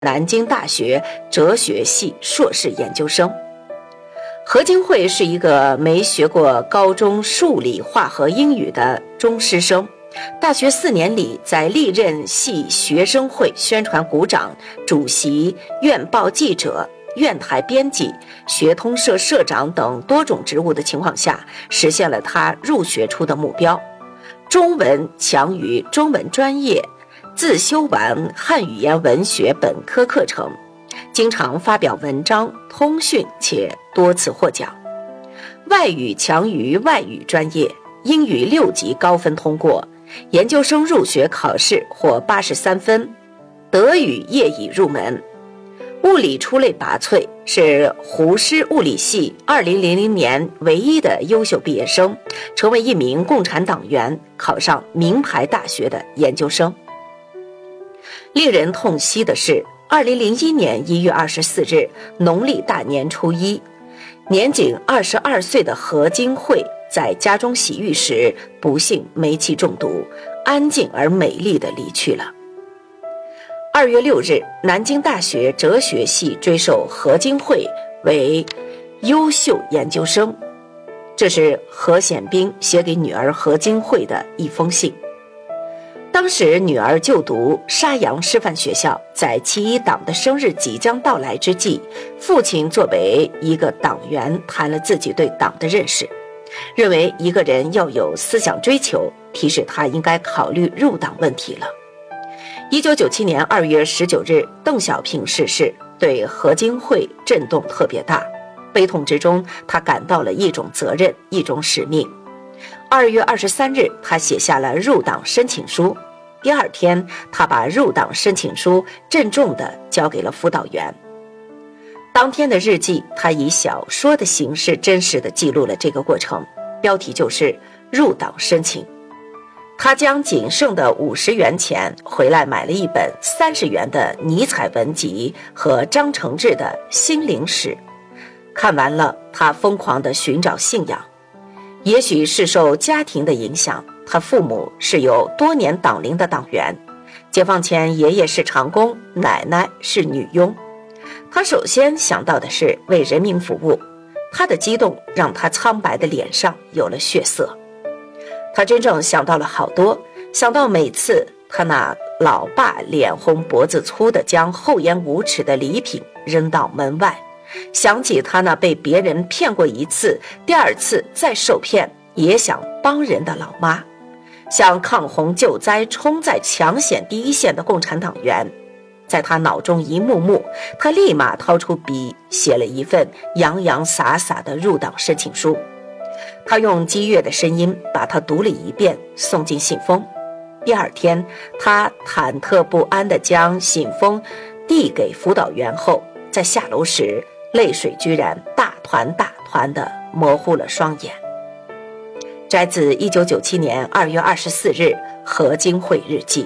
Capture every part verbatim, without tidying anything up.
南京大学哲学系硕士研究生。何金慧是一个没学过高中数理化和英语的中师生，大学四年里在历任系学生会宣传股长、主席、院报记者、院台编辑、学通社社长等多种职务的情况下，实现了他入学初的目标：中文强于中文专业，自修完汉语言文学本科课程，经常发表文章、通讯，且多次获奖。外语强于外语专业，英语六级高分通过，研究生入学考试获八十三分，德语业已入门。物理出类拔萃，是湖师物理系二零零零年唯一的优秀毕业生，成为一名共产党员，考上名牌大学的研究生。令人痛惜的是，二零零一年一月二十四日，农历大年初一，年仅二十二岁的何金慧在家中洗浴时不幸煤气中毒，安静而美丽地离去了。二月六日，南京大学哲学系追授何金慧为优秀研究生，这是何显彬写给女儿何金慧的一封信。当时女儿就读沙洋师范学校，在七一党的生日即将到来之际，父亲作为一个党员谈了自己对党的认识，认为一个人要有思想追求，提示他应该考虑入党问题了。一九九七年二月十九日，邓小平逝世，对何金慧震动特别大，悲痛之中，他感到了一种责任，一种使命。二月二十三日，他写下了入党申请书。第二天，他把入党申请书郑重地交给了辅导员。当天的日记，他以小说的形式真实地记录了这个过程，标题就是入党申请。他将仅剩的五十元钱回来买了一本三十元的尼采文集和张承志的心灵史，看完了，他疯狂地寻找信仰。也许是受家庭的影响，他父母是有多年党龄的党员，解放前爷爷是长工，奶奶是女佣。他首先想到的是为人民服务，他的激动让他苍白的脸上有了血色。他真正想到了好多，想到每次他那老爸脸红脖子粗的将厚颜无耻的礼品扔到门外，想起他那被别人骗过一次，第二次再受骗也想帮人的老妈，想抗洪救灾冲在抢险第一线的共产党员。在他脑中一幕幕，他立马掏出笔写了一份洋洋洒洒的入党申请书。他用激越的声音把它读了一遍，送进信封。第二天，他忐忑不安地将信封递给辅导员后，在下楼时泪水居然大团大团地模糊了双眼。摘自一九九七年二月二十四日何金慧日记。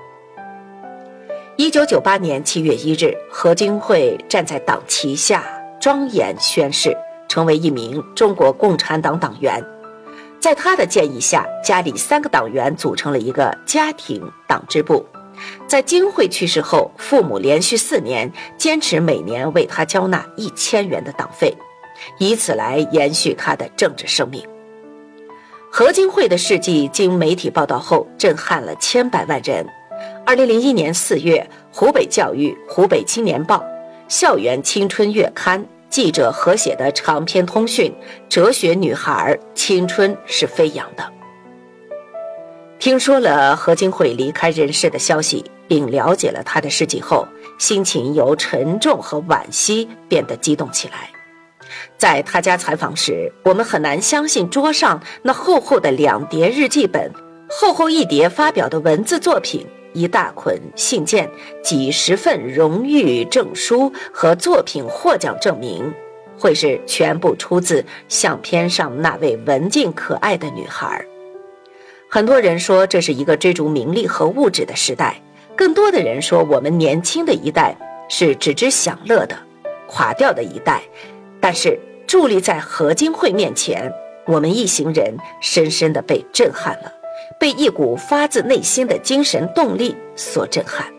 一九九八年七月一日，何金慧站在党旗下庄严宣誓，成为一名中国共产党党员。在他的建议下，家里三个党员组成了一个家庭党支部。在金慧去世后，父母连续四年坚持每年为他交纳一千元的党费，以此来延续他的政治生命。何金慧的事迹经媒体报道后，震撼了千百万人。二零零一年四月，湖北教育、湖北青年报、校园青春月刊记者合写的长篇通讯《哲学女孩，青春是飞扬的》。听说了何金慧离开人世的消息，并了解了她的事迹后，心情由沉重和惋惜变得激动起来。在他家采访时，我们很难相信桌上那厚厚的两叠日记本，厚厚一叠发表的文字作品，一大捆信件，几十份荣誉证书和作品获奖证明，会是全部出自相片上那位文静可爱的女孩。很多人说这是一个追逐名利和物质的时代，更多的人说我们年轻的一代是只知享乐的垮掉的一代。但是伫立在何金慧面前，我们一行人深深地被震撼了，被一股发自内心的精神动力所震撼。